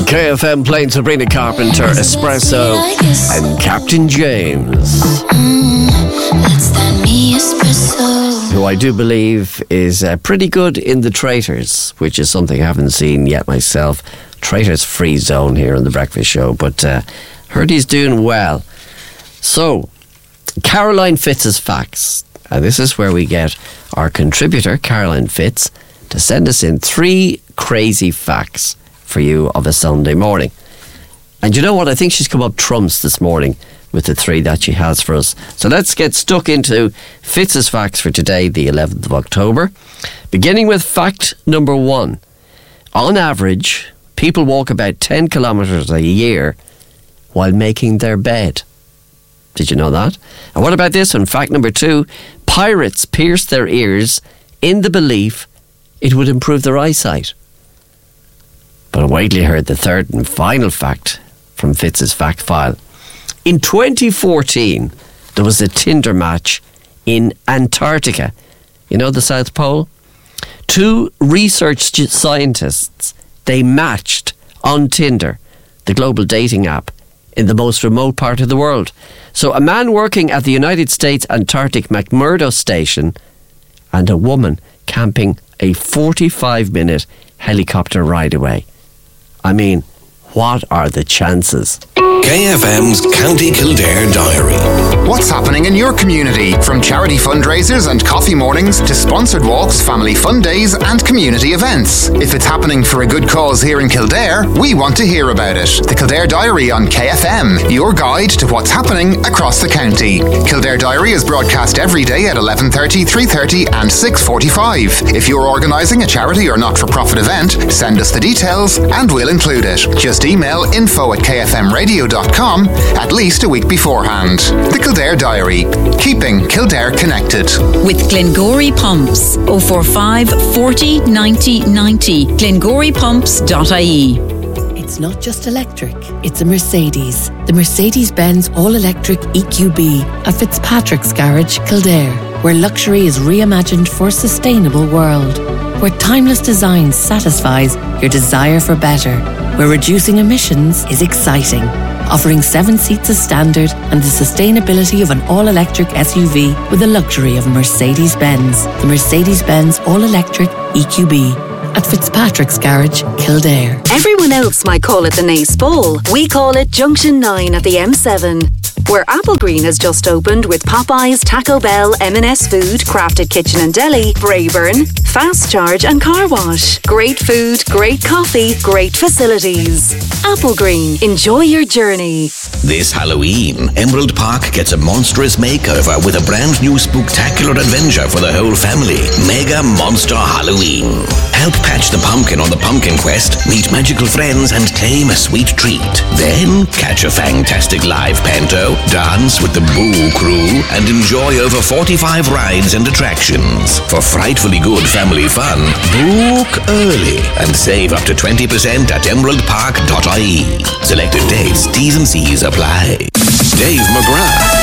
KFM playing Sabrina Carpenter, Espresso, and Captain James. Who I do believe is pretty good in The Traitors, which is something I haven't seen yet myself. Traitors Free Zone here on The Breakfast Show, but heard he's doing well. So, Caroline Fitz's Facts. And this is where we get our contributor, Caroline Fitz, to send us in 3 crazy facts for you of a Sunday morning. And you know what? I think she's come up trumps this morning with the 3 that she has for us. So let's get stuck into Fitz's Facts for today, the 11th of October. Beginning with fact number 1. On average, people walk about 10 kilometres a year while making their bed. Did you know that? And what about this one? Fact number 2. Pirates pierce their ears in the belief it would improve their eyesight. But wait till you heard the third and final fact from Fitz's Fact File. In 2014, there was a Tinder match in Antarctica. You know the South Pole? 2 research scientists, they matched on Tinder, the global dating app, in the most remote part of the world. So a man working at the United States Antarctic McMurdo Station and a woman camping a 45-minute helicopter ride away. I mean, what are the chances? KFM's County Kildare Diary. What's happening in your community? From charity fundraisers and coffee mornings to sponsored walks, family fun days and community events. If it's happening for a good cause here in Kildare, we want to hear about it. The Kildare Diary on KFM, your guide to what's happening across the county. Kildare Diary is broadcast every day at 11:30, 3:30 and 6:45. If you're organising a charity or not-for-profit event, send us the details and we'll include it. Just email info@kfmradio.com at least a week beforehand. The Kildare Diary, keeping Kildare connected. With Glengory Pumps, 045 40 90 90, glengoripumps.ie. It's not just electric, it's a Mercedes. The Mercedes-Benz all-electric EQB at Fitzpatrick's Garage, Kildare, where luxury is reimagined for a sustainable world. Where timeless design satisfies your desire for better. Where reducing emissions is exciting. Offering 7 seats as standard and the sustainability of an all-electric SUV with the luxury of Mercedes-Benz. The Mercedes-Benz all-electric EQB at Fitzpatrick's Garage, Kildare. Everyone else might call it the Nace Bowl. We call it Junction 9 at the M7. Where Applegreen has just opened with Popeyes, Taco Bell, M&S Food, Crafted Kitchen and Deli, Brayburn, Fast Charge and Car Wash. Great food, great coffee, great facilities. Applegreen, enjoy your journey. This Halloween, Emerald Park gets a monstrous makeover with a brand new spooktacular adventure for the whole family. Mega Monster Halloween. Help patch the pumpkin on the pumpkin quest, meet magical friends and claim a sweet treat. Then catch a fantastic live panto, dance with the Boo Crew, and enjoy over 45 rides and attractions. For frightfully good family fun, book early and save up to 20% at emeraldpark.ie. Selected dates, T's and C's apply. Dave McGrath.